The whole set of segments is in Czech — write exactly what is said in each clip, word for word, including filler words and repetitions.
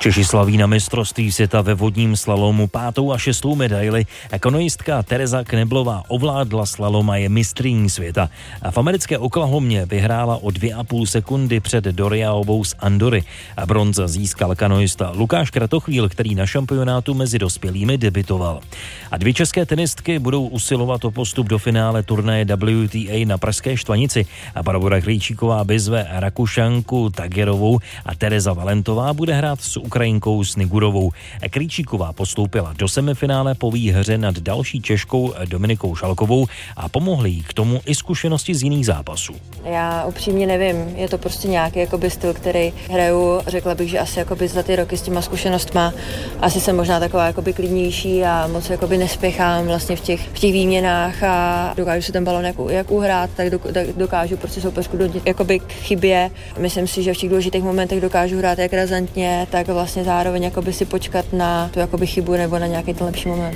Češi slaví na mistrovství světa ve vodním slalomu pátou a šestou medaili. Kanoistka Tereza Kneblová ovládla slalom a je mistryní světa. A v americké Oklahomě vyhrála o dvě a půl sekundy před Doriaovou z Andory. A bronza získal kanoista Lukáš Kratochvíl, který na šampionátu mezi dospělými debitoval. A dvě české tenistky budou usilovat o postup do finále turnaje W T A na pražské Štvanici. A Barbora Krejčíková vyzve Rakušanku Tagerovou a Tereza Valentová bude hrát s Ukrajinkou Snigurovou. Krejčíková postoupila do semifinále po výhře nad další Češkou Dominikou Šalkovou a pomohly jí k tomu i zkušenosti z jiných zápasů. Já upřímně nevím, je to prostě nějaký jakoby styl, který hraju, řekla bych, že asi jakoby za ty roky s těma zkušenostma asi jsem možná taková jakoby klidnější a moc jakoby nespěchám vlastně v těch, v těch výměnách a dokážu si ten balon jak, jak uhrát, tak dokážu prostě soupeřku donutit jakoby k chybě. Myslím si, že v těch důležitých momentech dokážu hrát jak razantně, tak vlastně zároveň jakoby si počkat na tu jakoby chybu nebo na nějaký ten lepší moment.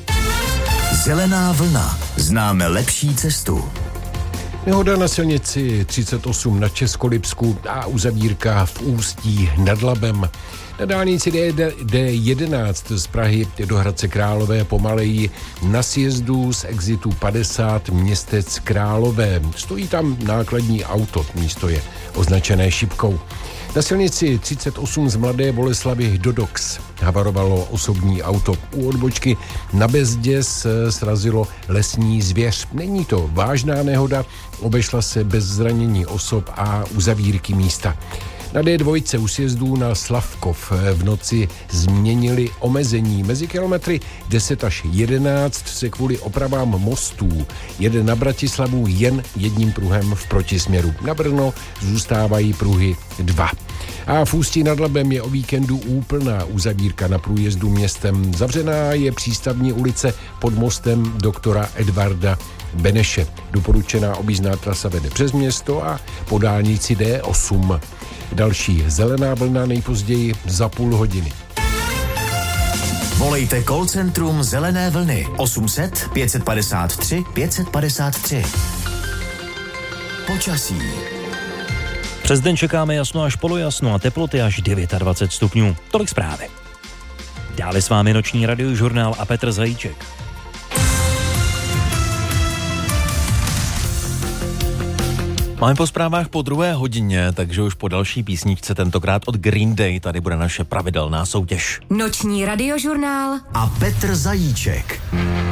Zelená vlna. Známe lepší cestu. Nehoda na silnici třicet osm na Českolipsku a uzavírka v Ústí nad Labem. Na dálnici D jedenáct z Prahy do Hradce Králové pomalejí na sjezdu z exitu padesát Městec Králové. Stojí tam nákladní auto, místo je označené šipkou. Na silnici třicet osm z Mladé Boleslavi do Dox havarovalo osobní auto. U odbočky na Bezdě srazilo lesní zvěř. Není to vážná nehoda, obešla se bez zranění osob a uzavírky místa. Na D dva u sjezdů na Slavkov v noci změnili omezení. Mezi kilometry deset až jedenáct se kvůli opravám mostů jede na Bratislavu jen jedním pruhem v protisměru. Na Brno zůstávají pruhy dva. A v Ústí nad Labem je o víkendu úplná uzavírka na průjezdu městem. Zavřená je přístavní ulice pod mostem doktora Edvarda Beneše. Doporučená objízdná trasa vede přes město a po dálnici D osm. Další zelená vlna nejpozději za půl hodiny. Volejte call centrum Zelené vlny osm set pět padesát tři pět padesát tři. Počasí. Přes den čekáme jasno až polojasno a teploty až dvacet devět stupňů. Tolik zprávy. Dále s vámi noční radiožurnál a Petr Zajíček. Máme po zprávách po druhé hodině, takže už po další písničce, tentokrát od Green Day, tady bude naše pravidelná soutěž. Noční radiožurnál a Petr Zajíček.